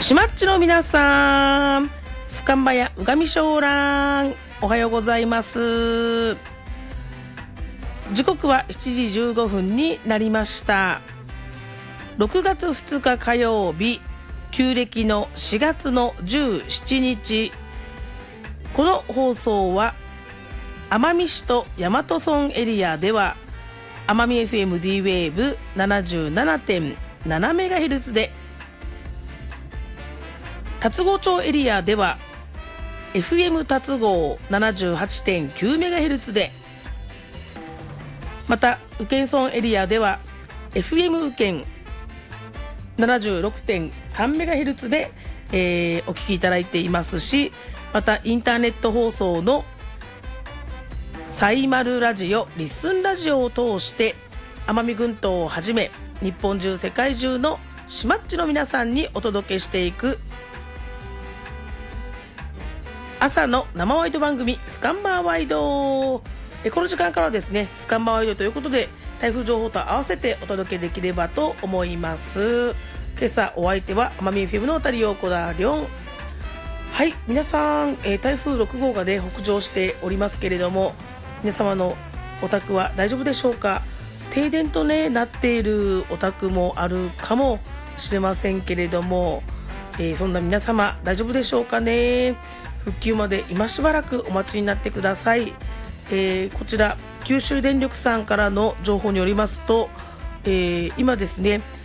しまっちの皆さん、スカンバやうがみしょうらん、おはようございます。時刻は7時15分になりました。6月2日火曜日、旧暦の4月の17日。この放送は奄美市と大和村エリアでは奄美 FM D-Wave 77.7 メガヘルツで、龍郷町エリアでは FM 龍郷 78.9 メガヘルツで、また宇検村エリアでは FM 宇検 76.3 メガヘルツで、お聞きいただいていますし、またインターネット放送のサイマルラジオ、リッスンラジオを通して奄美群島をはじめ日本中世界中のしまっちの皆さんにお届けしていく朝の生ワイド番組、スカンバーワイド。この時間からはですね、スカンバーワイドということで台風情報と合わせてお届けできればと思います。今朝お相手は奄美 FM の渡陽子だりょん。はい、皆さん、台風6号がね北上しておりますけれども、皆様のお宅は大丈夫でしょうか。停電とねなっているお宅もあるかもしれませんけれども、そんな皆様大丈夫でしょうかね。復旧まで今しばらくお待ちになってください。こちら九州電力さんからの情報によりますと、今ですね